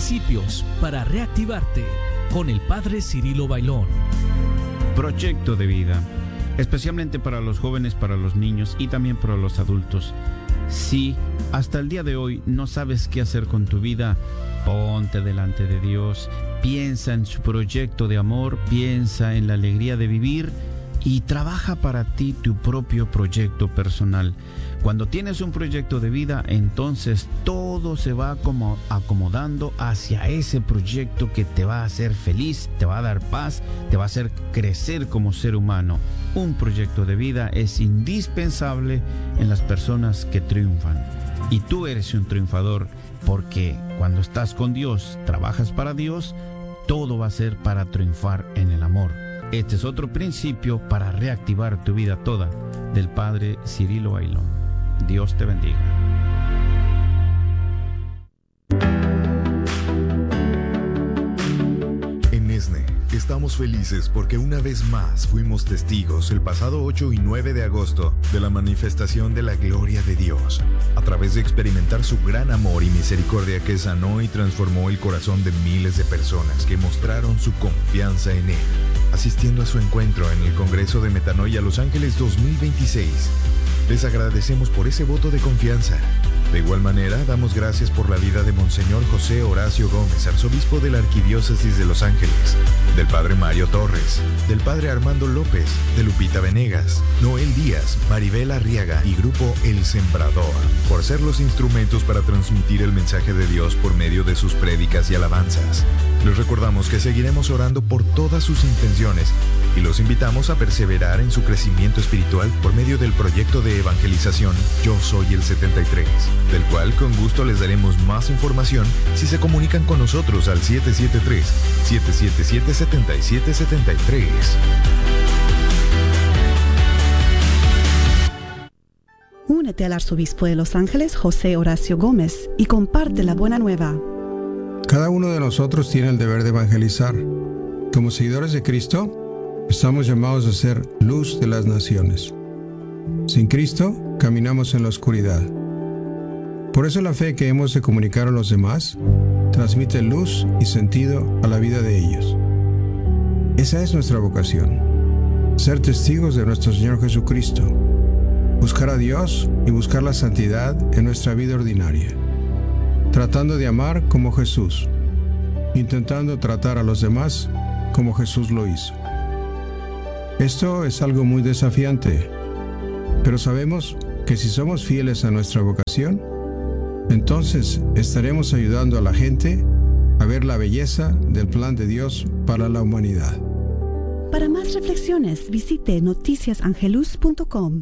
principios para reactivarte con el Padre Cirilo Bailón. Proyecto de vida, especialmente para los jóvenes, para los niños y también para los adultos. Si hasta el día de hoy no sabes qué hacer con tu vida, ponte delante de Dios, piensa en su proyecto de amor, piensa en la alegría de vivir y trabaja para ti tu propio proyecto personal. Cuando tienes un proyecto de vida, entonces todo se va como acomodando hacia ese proyecto que te va a hacer feliz, te va a dar paz, te va a hacer crecer como ser humano. Un proyecto de vida es indispensable en las personas que triunfan. Y tú eres un triunfador porque cuando estás con Dios, trabajas para Dios, todo va a ser para triunfar en el amor. Este es otro principio para reactivar tu vida toda del Padre Cirilo Bailón. Dios te bendiga. En ESNE estamos felices porque una vez más fuimos testigos el pasado 8 y 9 de agosto de la manifestación de la gloria de Dios, a través de experimentar su gran amor y misericordia que sanó y transformó el corazón de miles de personas que mostraron su confianza en Él. Asistiendo a su encuentro en el Congreso de Metanoia Los Ángeles 2026. Les agradecemos por ese voto de confianza. De igual manera, damos gracias por la vida de Monseñor José Horacio Gómez, arzobispo de la Arquidiócesis de Los Ángeles, del Padre Mario Torres, del Padre Armando López, de Lupita Venegas, Noel Díaz, Maribel Arriaga y Grupo El Sembrador, por ser los instrumentos para transmitir el mensaje de Dios por medio de sus prédicas y alabanzas. Les recordamos que seguiremos orando por todas sus intenciones y los invitamos a perseverar en su crecimiento espiritual por medio del proyecto de evangelización Yo Soy el 73, del cual con gusto les daremos más información si se comunican con nosotros al 773-777-7773. Únete al arzobispo de Los Ángeles, José Horacio Gómez, y comparte la buena nueva. Cada uno de nosotros tiene el deber de evangelizar. Como seguidores de Cristo, estamos llamados a ser luz de las naciones. Sin Cristo, caminamos en la oscuridad. Por eso la fe que hemos de comunicar a los demás transmite luz y sentido a la vida de ellos. Esa es nuestra vocación, ser testigos de nuestro Señor Jesucristo, buscar a Dios y buscar la santidad en nuestra vida ordinaria, tratando de amar como Jesús, intentando tratar a los demás como Jesús lo hizo. Esto es algo muy desafiante, pero sabemos que si somos fieles a nuestra vocación, entonces estaremos ayudando a la gente a ver la belleza del plan de Dios para la humanidad. Para más reflexiones, visite noticiasangelus.com.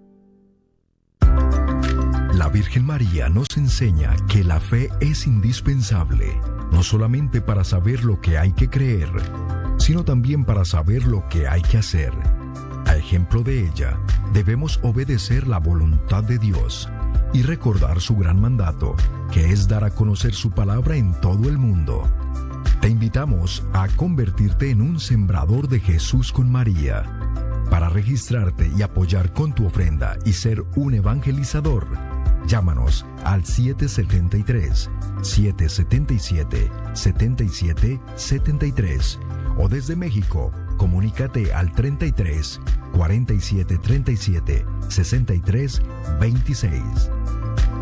La Virgen María nos enseña que la fe es indispensable, no solamente para saber lo que hay que creer, sino también para saber lo que hay que hacer. A ejemplo de ella, debemos obedecer la voluntad de Dios y recordar su gran mandato, que es dar a conocer su palabra en todo el mundo. Te invitamos a convertirte en un sembrador de Jesús con María. Para registrarte y apoyar con tu ofrenda y ser un evangelizador, llámanos al 773-777-7773 o desde México, comunícate al 33 47 37 63 26.